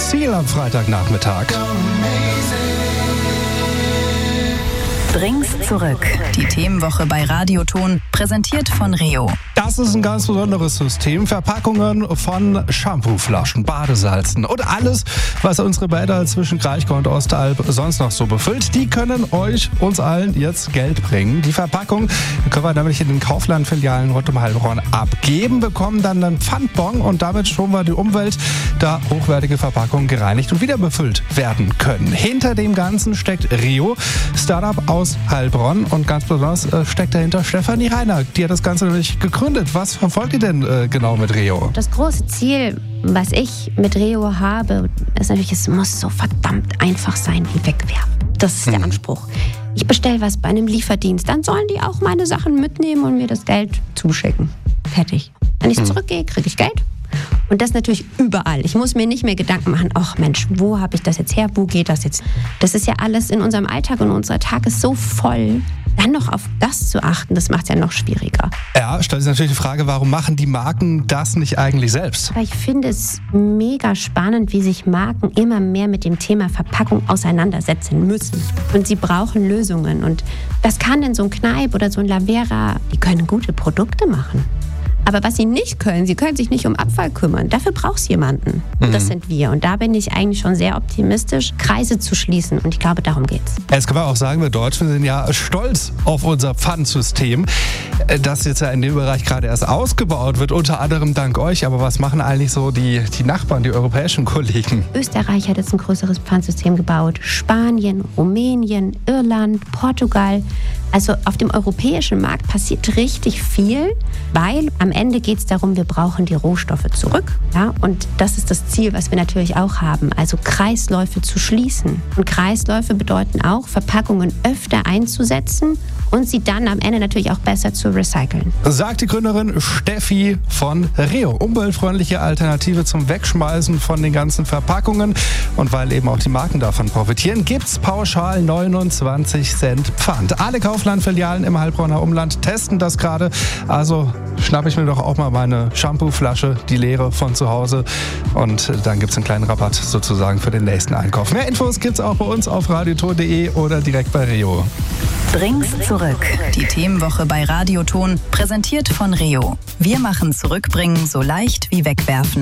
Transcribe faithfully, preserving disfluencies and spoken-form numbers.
Seal am Freitagnachmittag. Bring's zurück. Die Themenwoche bei Radioton, präsentiert von Reo. Das ist ein ganz besonderes System. Verpackungen von Shampooflaschen, Badesalzen und alles, was unsere Bäder zwischen Kraichgau und Ostalb sonst noch so befüllt, die können euch, uns allen, jetzt Geld bringen. Die Verpackung können wir nämlich in den Kaufland-Filialen rund um Heilbronn abgeben, bekommen dann einen Pfandbon und damit schonen wir die Umwelt, da hochwertige Verpackungen gereinigt und wieder befüllt werden können. Hinter dem Ganzen steckt Reo, Startup aus Heilbronn, und ganz besonders äh, steckt dahinter Stefanie Reiner. Die hat das Ganze nämlich gegründet. Was verfolgt ihr denn äh, genau mit Reo? Das große Ziel, was ich mit Reo habe, ist natürlich, es muss so verdammt einfach sein wie wegwerfen. Das ist hm. der Anspruch. Ich bestelle was bei einem Lieferdienst, dann sollen die auch meine Sachen mitnehmen und mir das Geld zuschicken. Fertig. Wenn ich hm. zurückgehe, kriege ich Geld. Und das natürlich überall. Ich muss mir nicht mehr Gedanken machen, ach Mensch, wo habe ich das jetzt her, wo geht das jetzt? Das ist ja alles in unserem Alltag und unser Tag ist so voll. Dann noch auf das zu achten, das macht es ja noch schwieriger. Ja, stellt sich natürlich die Frage, warum machen die Marken das nicht eigentlich selbst? Aber ich finde es mega spannend, wie sich Marken immer mehr mit dem Thema Verpackung auseinandersetzen müssen. Und sie brauchen Lösungen. Und das kann denn so ein Kneipp oder so ein Lavera, die können gute Produkte machen. Aber was sie nicht können, sie können sich nicht um Abfall kümmern. Dafür braucht es jemanden. Und das sind wir. Und da bin ich eigentlich schon sehr optimistisch, Kreise zu schließen. Und ich glaube, darum geht's. Jetzt können wir auch sagen, wir Deutschen sind ja stolz auf unser Pfandsystem, das jetzt ja in dem Bereich gerade erst ausgebaut wird, unter anderem dank euch. Aber was machen eigentlich so die, die Nachbarn, die europäischen Kollegen? Österreich hat jetzt ein größeres Pfandsystem gebaut. Spanien, Rumänien, Irland, Portugal. Also auf dem europäischen Markt passiert richtig viel, weil am Ende geht es darum, wir brauchen die Rohstoffe zurück. Ja? Und das ist das Ziel, was wir natürlich auch haben, also Kreisläufe zu schließen. Und Kreisläufe bedeuten auch, Verpackungen öfter einzusetzen und sie dann am Ende natürlich auch besser zu recyceln. Sagt die Gründerin Steffi von Reo. Umweltfreundliche Alternative zum Wegschmeißen von den ganzen Verpackungen. Und weil eben auch die Marken davon profitieren, gibt's pauschal neunundzwanzig Cent Pfand. Alle Kaufland-Filialen im Heilbronner Umland testen das gerade. Also schnappe ich mir doch auch mal meine Shampooflasche, die leere von zu Hause. Und dann gibt's einen kleinen Rabatt sozusagen für den nächsten Einkauf. Mehr Infos gibt's auch bei uns auf radioton punkt de oder direkt bei Reo. Bring's zurück. Die Themenwoche bei Radioton, präsentiert von Reo. Wir machen Zurückbringen so leicht wie wegwerfen.